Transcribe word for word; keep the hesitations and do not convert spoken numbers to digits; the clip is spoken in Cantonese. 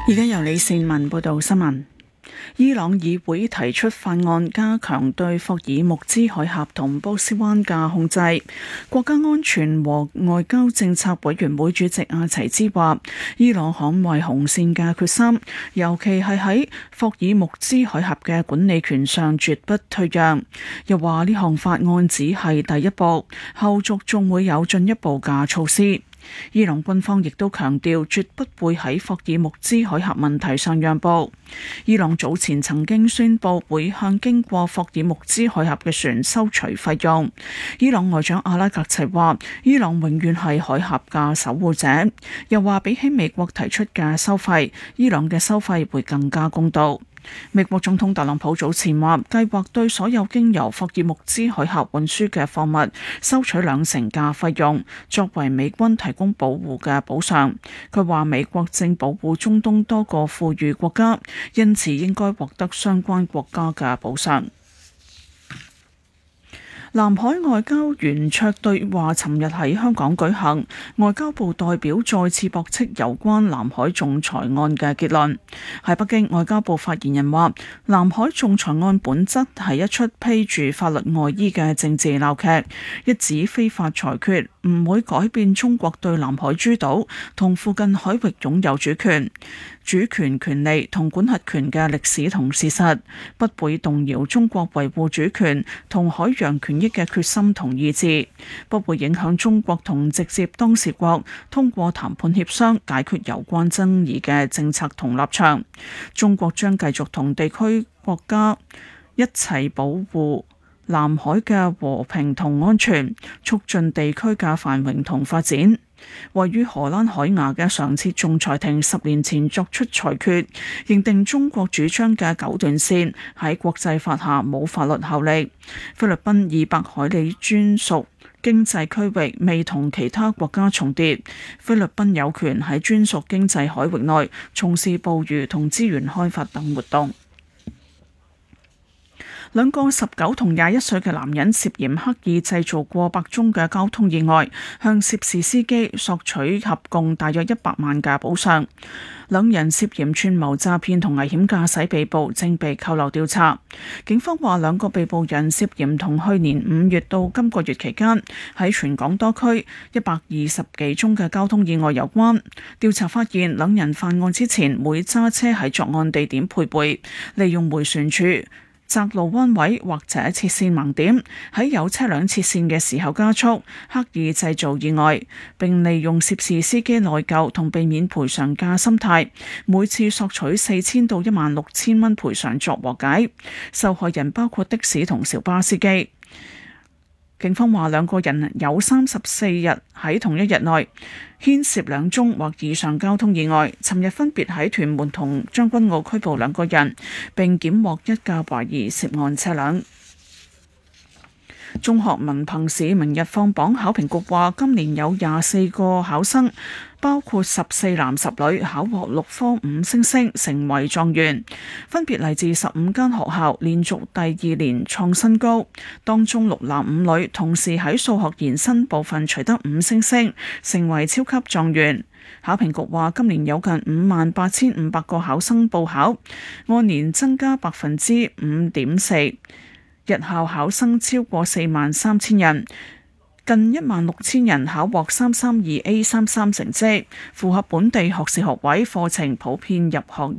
而家由李善文報道新聞。伊朗議會提出法案，加強對霍爾木茲海峽同波斯灣嘅控制。國家安全和外交政策委員會主席阿齊茲話，伊朗捍衛紅線嘅決心，尤其係喺霍爾木茲海峽嘅管理權上絕不退讓。又話呢項法案只係第一步，後續仲會有進一步嘅措施。伊朗軍方亦都強調，絕不會喺霍爾木茲海峽問題上讓步。伊朗早前曾經宣布會向經過霍爾木茲海峽嘅船收取費用。伊朗外長阿拉格齊話，伊朗永遠係海峽嘅守護者，又話比起美國提出嘅收費，伊朗嘅收費會更加公道。美國總統特朗普早前話，計劃對所有經由霍爾木茲海峽運輸嘅貨物收取兩成嘅費用，作為美軍提供保護嘅補償。佢話美國正保護中東多個富裕國家，因此應該獲得相關國家嘅補償。南海外交圓桌對話尋日喺香港舉行，外交部代表再次駁斥有關南海仲裁案嘅結論。喺北京，外交部發言人話，南海仲裁案本質係一出披住法律外衣嘅政治鬧劇，一紙非法裁決唔會改變中國對南海諸島同附近海域擁有主權、主權權利同管轄權嘅歷史同事實，不會動搖中國維護主權同海洋權益嘅決心同意志，不會影響中國同直接當事國通過談判協商解決有關爭議嘅政策同立場。中國將繼續同地區國家一齊保護南海嘅和平同安全，促進地區嘅繁榮同發展。位於荷蘭海牙嘅常設仲裁庭十年前作出裁決，認定中國主張嘅九段線喺國際法下冇法律效力。菲律賓二百海里專屬經濟區域未同其他國家重疊，菲律賓有權喺專屬經濟海域內從事捕魚同資源開發等活動。兩個十九同廿一歲嘅男人涉嫌刻意製造過百宗嘅交通意外，向涉事司機索取合共大約一百萬嘅補償。兩人涉嫌串謀詐騙同危險駕駛被捕，正被扣留調查。警方話兩個被捕人涉嫌同去年五月到今個月期間喺全港多區一百二十幾宗嘅交通意外有關。調查發現，兩人犯案之前會揸車喺作案地點配備，利用迴旋處、窄路彎位或者切線盲點，喺有車輛切線嘅時候加速，刻意製造意外，並利用涉事司機內疚同避免賠償嘅心態，每次索取四千到一萬六千蚊賠償作和解。受害人包括的士同小巴司機。警方話兩個人有三十四日喺同一日內牽涉兩宗或以上交通意外，尋日分別喺屯門同將軍澳拘捕兩個人，並檢獲一架懷疑涉案車輛。中學文憑試明日放榜，考評局話今年有廿四個考生，包括十四男十女，考獲六科五星星，成為狀元，分別嚟自十五間學校，連續第二年創新高。當中六男五女同時喺數學延伸部分取得五星星，成為超級狀元。考評局話今年有近五萬八千五百個考生報考，按年增加百分之五點四。日校考生超過四萬三千人，近一萬六千人考獲三三二 A 三三成績，符合本地學士學位課程普遍入學